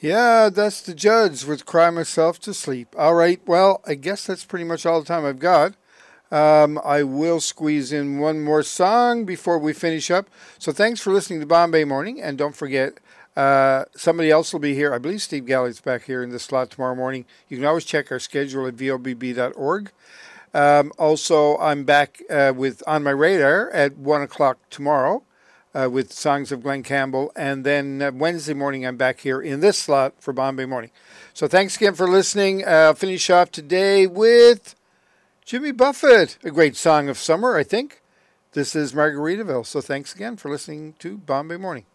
Yeah, that's the Judds with Cry Myself to Sleep. All right, well, I guess that's pretty much all the time I've got. I will squeeze in one more song before we finish up. So thanks for listening to Bombay Morning, and don't forget, somebody else will be here. I believe Steve Galley's back here in this slot tomorrow morning. You can always check our schedule at vobb.org. Also, I'm back with On My Radar at 1 o'clock tomorrow with Songs of Glenn Campbell. And then Wednesday morning, I'm back here in this slot for Bombay Morning. So thanks again for listening. I'll finish off today with Jimmy Buffett, a great song of summer, I think. This is Margaritaville. So thanks again for listening to Bombay Morning.